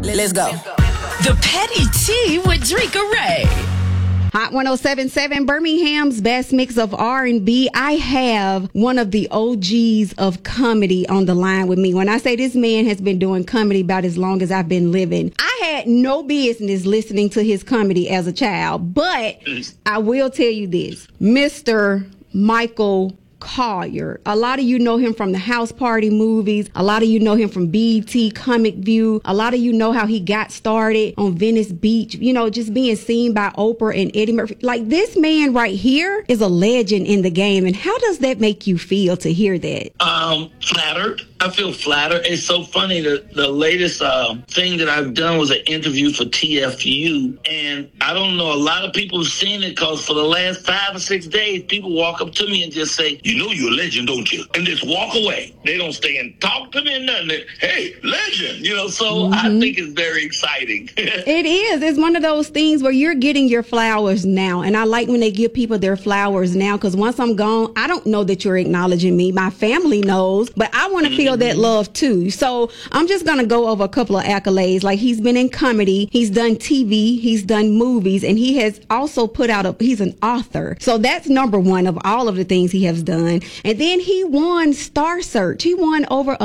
Let's go. The Petty Tea with Drika Ray. Hot 107.7, Birmingham's best mix of R&B. I have one of the OGs of comedy on the line with me. When I say this man has been doing comedy about as long as I've been living, I had no business listening to his comedy as a child. But I will tell you this, Mr. Michael Collier. A lot of you know him from the House Party movies. A lot of you know him from BET, Comic View. A lot of you know how he got started on Venice Beach, you know, just being seen by Oprah and Eddie Murphy. Like, this man right here is a legend in the game. And how does that make you feel to hear that? Flattered. I feel flattered. It's so funny that the latest thing that I've done was an interview for TFU. And I don't know, a lot of people have seen it because for the last 5 or 6 days, people walk up to me and just say, you know you're a legend, don't you? And just walk away. They don't stay and talk to me and nothing. Hey, legend, you know, so I think it's very exciting. It is. It's one of those things where you're getting your flowers now. And I like when they give people their flowers now, because once I'm gone, I don't know that you're acknowledging me. My family knows, but I want to feel that love too. So I'm just going to go over a couple of accolades. Like, he's been in comedy, he's done TV, he's done movies, and he has also put out he's an author. So that's number one of all of the things he has done. And then he won Star Search. He won over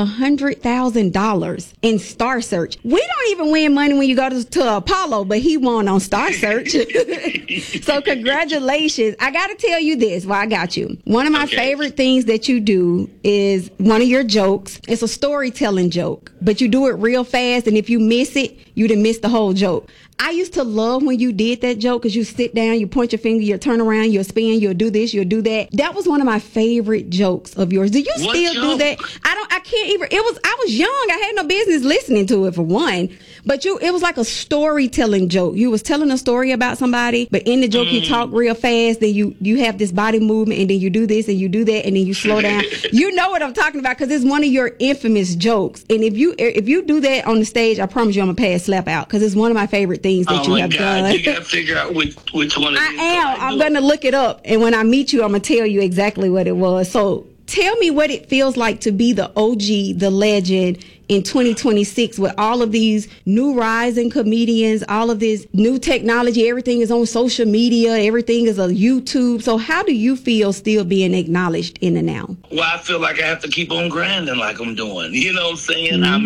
$100,000 in Star Search. We don't even win money when you go to Apollo, but he won on Star Search. So congratulations. I got to tell you this while I got you. One of my favorite things that you do is one of your jokes. It's a storytelling joke, but you do it real fast. And if you miss it, you done missed the whole joke. I used to love when you did that joke, because you sit down, you point your finger, you turn around, you'll spin, you'll do this, you'll do that. That was one of my favorite jokes of yours. Do you still do that? I can't even, I was young. I had no business listening to it, for one. But it was like a storytelling joke. You was telling a story about somebody, but in the joke you talk real fast, then you have this body movement, and then you do this and you do that, and then you slow down. You know what I'm talking about, because it's one of your infamous jokes. And if you do that on the stage, I promise you I'm gonna pass slap out, because it's one of my favorite things that you have done. You gotta figure out which one it is. I'm gonna look it up, and when I meet you, I'm gonna tell you exactly what it was. So tell me what it feels like to be the OG, the legend, in 2026 with all of these new rising comedians, all of this new technology. Everything is on social media. Everything is on YouTube. So how do you feel still being acknowledged in the now? Well, I feel like I have to keep on grinding like I'm doing. You know what I'm saying?